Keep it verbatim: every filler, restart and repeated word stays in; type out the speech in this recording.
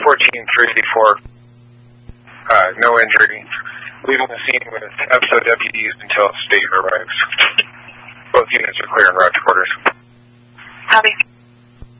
fourteen three eighty-four, uh, no injury. Leaving the scene with episode W Ds until state arrives. Both units are clear in route to quarters. Copy.